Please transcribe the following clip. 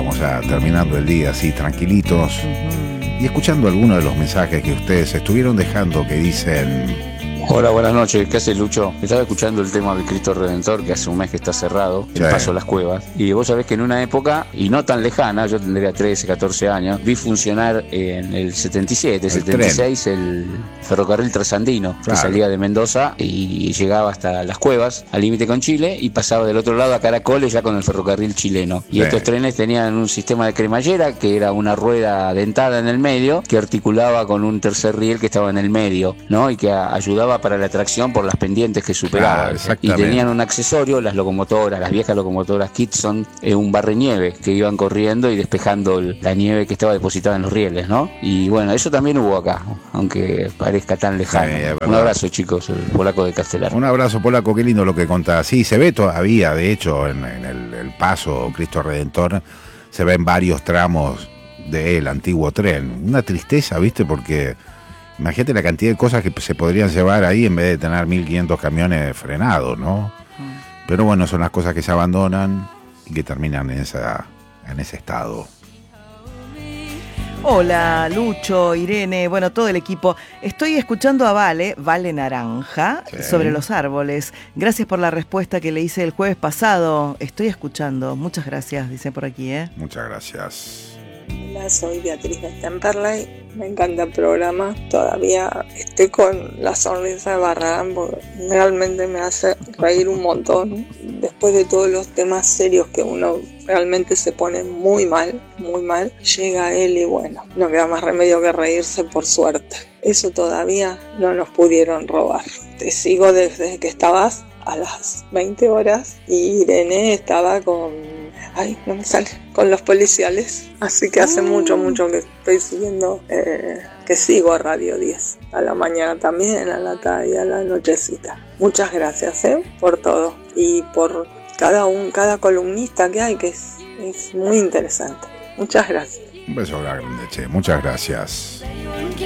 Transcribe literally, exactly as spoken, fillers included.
estamos ya terminando el día así tranquilitos y escuchando algunos de los mensajes que ustedes estuvieron dejando que dicen... Hola, buenas noches. ¿Qué haces, Lucho? Estaba escuchando el tema del Cristo Redentor, que hace un mes que está cerrado, el Sí. paso a las cuevas. Y vos sabés que en una época, y no tan lejana, yo tendría trece, catorce años, vi funcionar en el setenta y siete, El setenta y seis el ferrocarril trasandino, Claro. que salía de Mendoza y llegaba hasta las cuevas, al límite con Chile, y pasaba del otro lado a Caracoles ya con el ferrocarril chileno. Y Sí. estos trenes tenían un sistema de cremallera, que era una rueda dentada en el medio, que articulaba con un tercer riel que estaba en el medio, ¿no? Y que a- ayudaba para la tracción por las pendientes que superaban. Claro, Y exactamente. tenían un accesorio, las locomotoras, las viejas locomotoras Kitson, eh, un barrenieve, que iban corriendo y despejando el- la nieve que estaba depositada en los rieles, ¿no? Y bueno, eso también hubo acá, aunque parezca tan lejano. Sí, es verdad. Un abrazo, chicos, el polaco de Castelar. Un abrazo, polaco, qué lindo lo que contás. Sí, se ve todavía, de hecho, en, en el, el paso Cristo Redentor, se ven varios tramos del antiguo tren. Una tristeza, ¿viste? Porque imagínate la cantidad de cosas que se podrían llevar ahí en vez de tener mil quinientos camiones frenados, ¿no? Pero bueno, son las cosas que se abandonan y que terminan en, esa, en ese estado. Hola, Lucho, Irene, bueno, todo el equipo. Estoy escuchando a Vale, Vale Naranja, Sí. sobre los árboles. Gracias por la respuesta que le hice el jueves pasado. Estoy escuchando. Muchas gracias, dice por aquí, ¿eh? Muchas gracias. Hola, soy Beatriz de Temperley. Me encanta el programa. Todavía estoy con la sonrisa de Barragán porque realmente me hace reír un montón. Después de todos los temas serios que uno realmente se pone muy mal, muy mal, llega él y bueno, no queda más remedio que reírse, por suerte. Eso todavía no nos pudieron robar. Te sigo desde que estabas a las veinte horas y Irene estaba con... Ay, no me sale. Con los policiales. Así que hace mucho, mucho que estoy siguiendo, eh, que sigo a Radio diez. A la mañana también, a la tarde y a la nochecita. Muchas gracias, ¿eh? Por todo. Y por cada un, cada columnista que hay, que es, es muy interesante. Muchas gracias. Un beso grande, che. Muchas gracias.